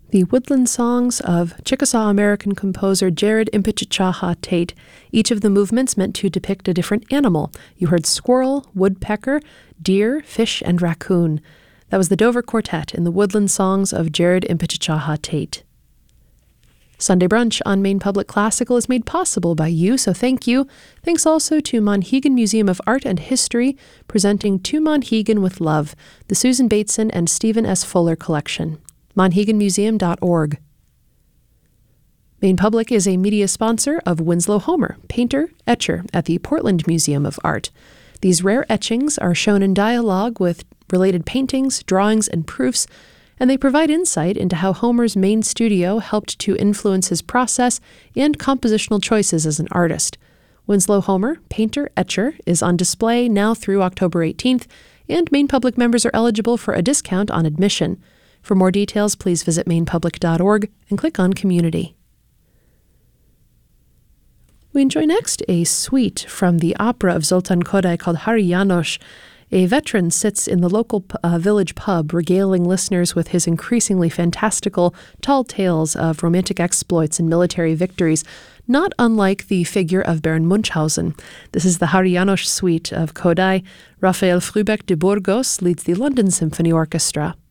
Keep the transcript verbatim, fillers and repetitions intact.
The Woodland Songs of Chickasaw-American composer Jared Impichchaha Tate. Each of the movements meant to depict a different animal. You heard squirrel, woodpecker, deer, fish, and raccoon. That was the Dover Quartet in the Woodland Songs of Jared Impichchaha Tate. Sunday Brunch on Maine Public Classical is made possible by you, so thank you. Thanks also to Monhegan Museum of Art and History, presenting To Monhegan with Love, the Susan Bateson and Stephen S. Fuller collection. monhegan museum dot org. Maine Public is a media sponsor of Winslow Homer, painter, etcher at the Portland Museum of Art. These rare etchings are shown in dialogue with related paintings, drawings, and proofs, and they provide insight into how Homer's Maine studio helped to influence his process and compositional choices as an artist. Winslow Homer, painter, etcher, is on display now through October eighteenth, and Maine Public members are eligible for a discount on admission. For more details, please visit maine public dot org and click on Community. We enjoy next a suite from the opera of Zoltan Kodály called Hari János. A veteran sits in the local uh, village pub, regaling listeners with his increasingly fantastical, tall tales of romantic exploits and military victories, not unlike the figure of Baron Munchausen. This is the Hari János suite of Kodály. Rafael Frühbeck de Burgos leads the London Symphony Orchestra.